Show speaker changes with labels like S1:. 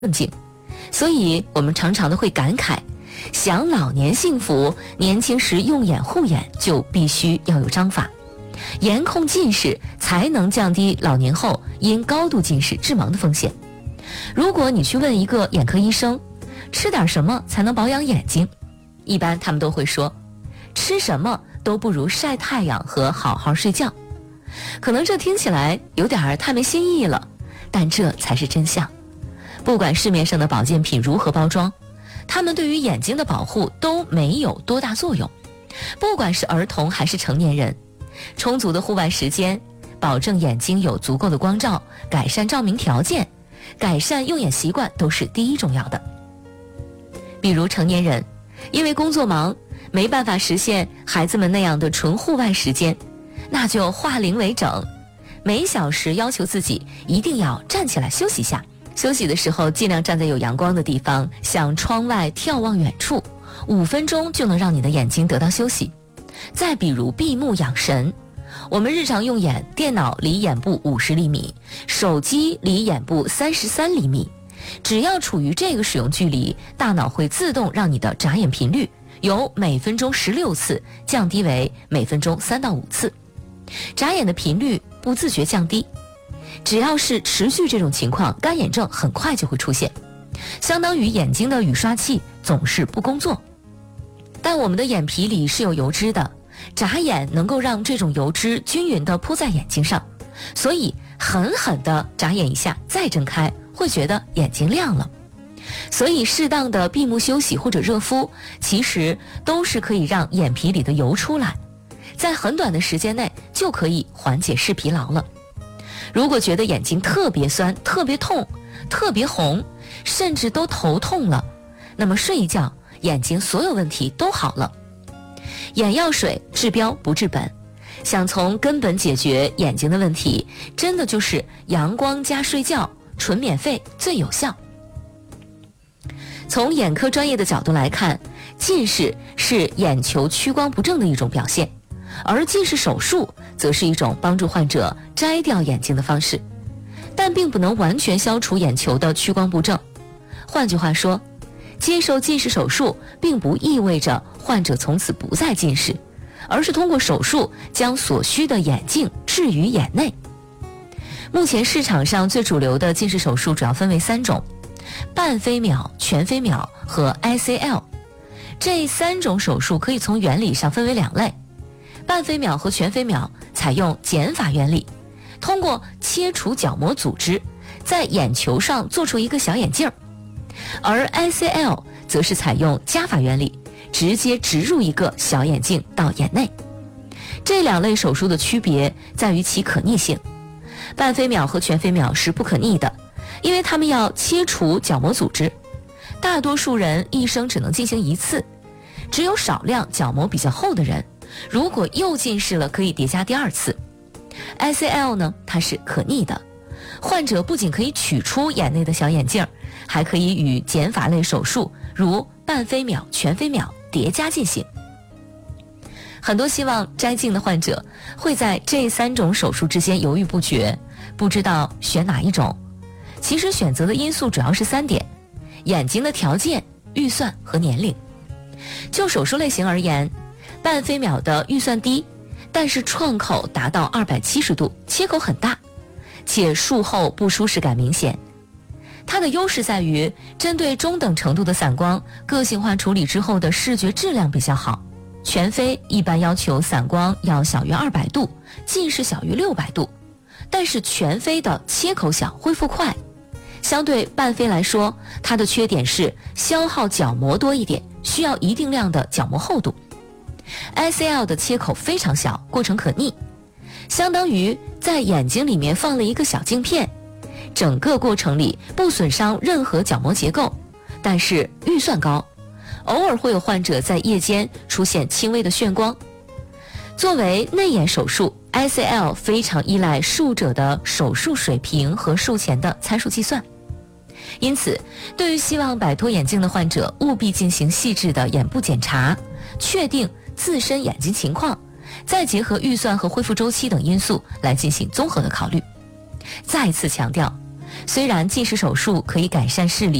S1: 境。所以我们常常的会感慨，想老年幸福，年轻时用眼护眼就必须要有章法，严控近视才能降低老年后因高度近视致盲的风险。如果你去问一个眼科医生，吃点什么才能保养眼睛，一般他们都会说，吃什么都不如晒太阳和好好睡觉。可能这听起来有点太没新意了，但这才是真相。不管市面上的保健品如何包装，它们对于眼睛的保护都没有多大作用。不管是儿童还是成年人，充足的户外时间，保证眼睛有足够的光照，改善照明条件，改善用眼习惯都是第一重要的。比如成年人，因为工作忙，没办法实现孩子们那样的纯户外时间，那就化零为整，每小时要求自己一定要站起来休息一下。休息的时候尽量站在有阳光的地方，向窗外眺望远处，5分钟就能让你的眼睛得到休息。再比如闭目养神，我们日常用眼，电脑离眼部50厘米，手机离眼部33厘米，只要处于这个使用距离，大脑会自动让你的眨眼频率由每分钟16次降低为每分钟3到5次，眨眼的频率不自觉降低。只要是持续这种情况，干眼症很快就会出现，相当于眼睛的雨刷器总是不工作。但我们的眼皮里是有油脂的，眨眼能够让这种油脂均匀地铺在眼睛上，所以狠狠地眨眼一下再睁开，会觉得眼睛亮了。所以适当的闭目休息或者热敷，其实都是可以让眼皮里的油出来，在很短的时间内就可以缓解视疲劳了。如果觉得眼睛特别酸、特别痛、特别红，甚至都头痛了，那么睡一觉，眼睛所有问题都好了。眼药水治标不治本，想从根本解决眼睛的问题，真的就是阳光加睡觉，纯免费最有效。从眼科专业的角度来看，近视是眼球屈光不正的一种表现，而近视手术则是一种帮助患者摘掉眼睛的方式，但并不能完全消除眼球的屈光不正。换句话说，接受近视手术并不意味着患者从此不再近视，而是通过手术将所需的眼镜置于眼内。目前市场上最主流的近视手术主要分为3种，半飞秒、全飞秒和 ICL。 这3种手术可以从原理上分为2类。半飞秒和全飞秒采用减法原理，通过切除角膜组织，在眼球上做出一个小眼镜，而 ICL 则是采用加法原理，直接植入一个小眼镜到眼内。这2类手术的区别在于其可逆性，半飞秒和全飞秒是不可逆的，因为它们要切除角膜组织，大多数人一生只能进行1次，只有少量角膜比较厚的人，如果又近视了，可以叠加第2次。ICL 呢，它是可逆的，患者不仅可以取出眼内的小眼镜，还可以与减法类手术如半飞秒、全飞秒叠加进行。很多希望摘镜的患者会在这3种手术之间犹豫不决，不知道选哪一种。其实选择的因素主要是3点：眼睛的条件、预算和年龄。就手术类型而言，半飞秒的预算低，但是创口达到270度，切口很大，且术后不舒适感明显。它的优势在于针对中等程度的散光，个性化处理之后的视觉质量比较好。全飞一般要求散光要小于200度，近视小于600度，但是全飞的切口小，恢复快。相对半飞来说，它的缺点是消耗角膜多一点，需要一定量的角膜厚度。ICL 的切口非常小，过程可逆，相当于在眼睛里面放了一个小镜片，整个过程里不损伤任何角膜结构，但是预算高，偶尔会有患者在夜间出现轻微的眩光。作为内眼手术， ICL 非常依赖术者的手术水平和术前的参数计算，因此对于希望摆脱眼镜的患者，务必进行细致的眼部检查，确定自身眼睛情况，再结合预算和恢复周期等因素来进行综合的考虑。再次强调， 虽然近视手术可以改善视力，